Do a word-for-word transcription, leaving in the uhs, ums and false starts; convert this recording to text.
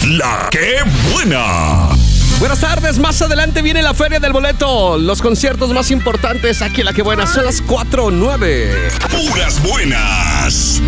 La que buena. Buenas tardes, más adelante viene la Feria del Boleto. Los conciertos más importantes aquí en La que buena son las cuatro o nueve. Puras buenas.